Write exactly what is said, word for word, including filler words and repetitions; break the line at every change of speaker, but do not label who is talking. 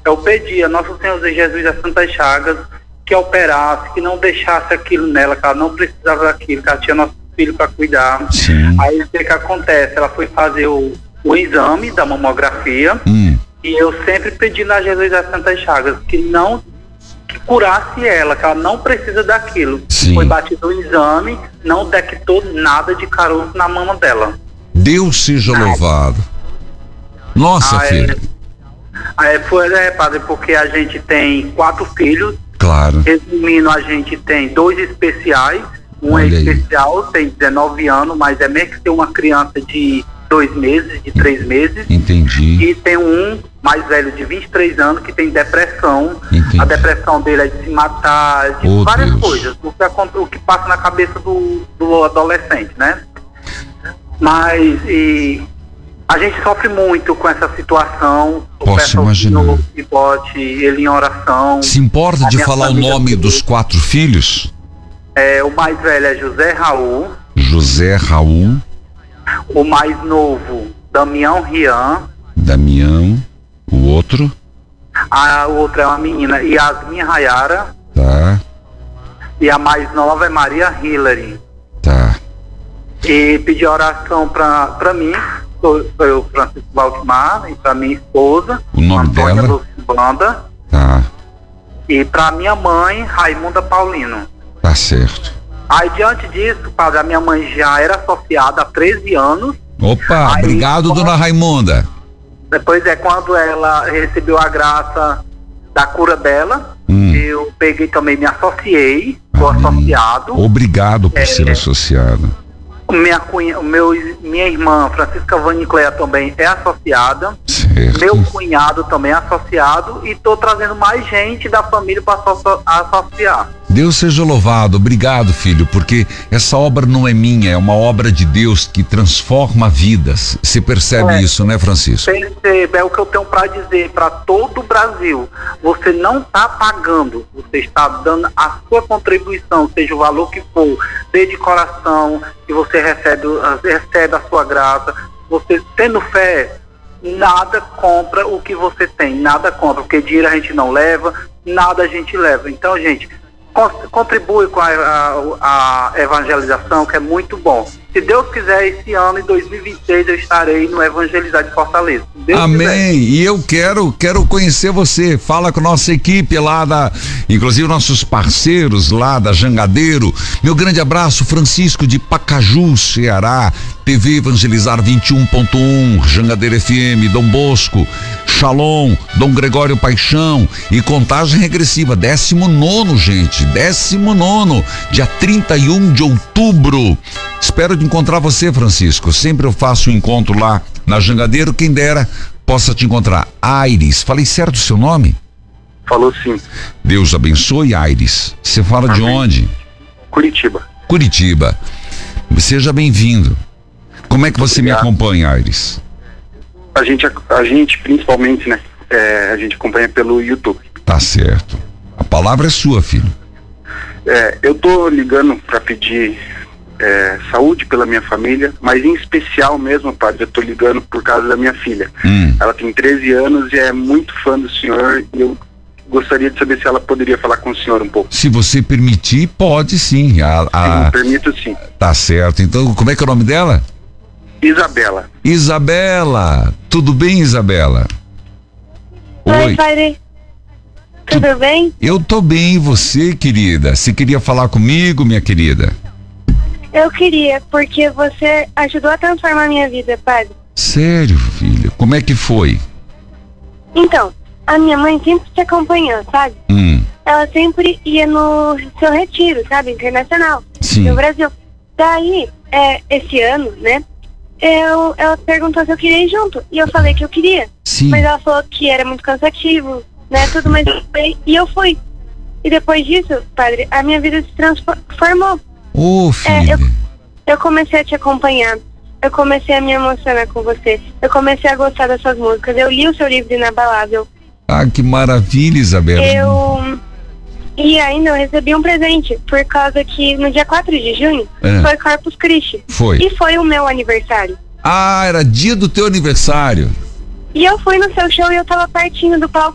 eu pedi a Nosso Senhor Jesus das Santas Chagas que operasse, que não deixasse aquilo nela, que ela não precisava daquilo, que ela tinha nosso filho para cuidar.
Sim.
Aí o que que acontece? Ela foi fazer o, o exame da mamografia
Hum.
e eu sempre pedi na Jesus das Santas Chagas que não que curasse ela, que ela não precisa daquilo.
Sim.
Foi batido o exame, não detectou nada de caroço na mama dela.
Deus seja
Ai.
louvado. Nossa,
Ah, é.
filho.
Aí foi, é, padre, porque a gente tem quatro filhos.
Claro.
Resumindo, a gente tem dois especiais. Um
Olha
é
aí.
especial, tem dezenove anos, mas é mesmo que tem uma criança de dois meses, de três meses.
Entendi.
E tem um mais velho de vinte e três anos que tem depressão.
Entendi.
A depressão dele é de se matar, de
Oh,
várias
Deus.
coisas. O que, acon- o que passa na cabeça do, do adolescente, né? Mas e, a gente sofre muito com essa situação. Eu
Posso
peço ao
imaginar.
Senhor que bote ele em oração.
Se importa
A
de
minha
falar o
família
nome
toda.
dos quatro filhos?
É, o mais velho é José Raul.
José Raul,
O mais novo, Damião Rian.
Damião, o outro,
A outra é uma menina, Yasmin Rayara.
tá,
E a mais nova é Maria Hillary.
tá.
E pedir oração pra, pra mim, sou, sou eu, Francisco Valdemar, e pra minha esposa,
O nome
Antônia
dela?
Lucibanda,
Tá,
e pra minha mãe, Raimunda Paulino.
tá certo.
Aí, diante disso, padre, a minha mãe já era associada há treze anos.
Opa,
Aí,
obrigado,
como-
dona Raimunda.
Depois é quando ela recebeu a graça da cura dela,
Hum.
eu peguei também, me associei, sou
Amém.
associado.
Obrigado por
É.
ser associado.
Minha, cunha, o meu, minha irmã, Francisca Vanicléa, também é associada.
Certo.
Meu cunhado também é associado. E estou trazendo mais gente da família para associar.
Deus seja louvado, obrigado, filho, porque essa obra não é minha, é uma obra de Deus que transforma vidas. Você percebe
É.
isso, né, Francisco?
Perceba, é o que eu tenho para dizer para todo o Brasil. Você não está pagando, você está dando a sua contribuição, seja o valor que for, dê de coração, que você recebe, recebe a sua graça. Você tendo fé, nada compra o que você tem, nada compra, porque dinheiro a gente não leva, nada a gente leva. Então, gente, con- contribui com a, a, a evangelização, que é muito bom. Se Deus quiser, esse ano, em dois mil e vinte e seis, eu estarei no Evangelizar de Fortaleza. Se Deus
Amém.
quiser.
E eu quero, quero conhecer você. Fala com a nossa equipe lá da, inclusive nossos parceiros lá da Jangadeiro. Meu grande abraço, Francisco de Pacaju, Ceará. T V Evangelizar vinte e um ponto um, Jangadeiro F M, Dom Bosco, Shalom, Dom Gregório Paixão e contagem regressiva, décimo nono, gente, décimo nono, dia trinta e um de outubro. Espero de encontrar você, Francisco. Sempre eu faço um encontro lá na Jangadeiro, quem dera possa te encontrar. Aires, falei certo o seu nome?
Falou sim.
Deus abençoe, Aires. Você fala de
Amém.
onde?
Curitiba.
Curitiba. Seja bem-vindo. Como é que você me
Obrigado.
acompanha, Aires?
A gente, a gente principalmente, né? É, a gente acompanha pelo YouTube.
Tá certo. A palavra é sua, filho.
É, eu tô ligando para pedir é, saúde pela minha família, mas em especial mesmo, padre, eu tô ligando por causa da minha filha.
Hum.
Ela tem treze anos e é muito fã do senhor e eu gostaria de saber se ela poderia falar com o senhor um pouco.
Se você permitir, pode sim. A, a-
Sim, permito sim.
Tá certo. Então, como é que é o nome dela?
Isabela.
Isabela. Tudo bem, Isabela?
Oi, padre. Tudo bem?
Eu tô bem, e você, querida? Você queria falar comigo, minha querida?
Eu queria, porque você ajudou a transformar a minha vida, padre.
Sério, filha? Como é que foi?
Então, a minha mãe sempre te acompanhou, sabe?
Hum,
Ela sempre ia no seu retiro, sabe? Internacional,
sim.
no Brasil. Daí, é, esse ano, né? Eu, ela perguntou se eu queria ir junto. E eu falei que eu queria.
Sim.
Mas ela falou que era muito cansativo, né? Tudo, mas eu fui, e eu fui. E depois disso, padre, a minha vida se transformou.
Ô, filha.
É, eu, eu comecei a te acompanhar. Eu comecei a me emocionar com você. Eu comecei a gostar das suas músicas. Eu li o seu livro Inabalável.
Ah, que maravilha, Isabela.
Eu... E ainda eu recebi um presente, por causa que no dia quatro de junho
É.
foi Corpus Christi.
Foi.
E foi o meu aniversário.
Ah, era dia do teu aniversário.
E eu fui no seu show e eu tava pertinho do palco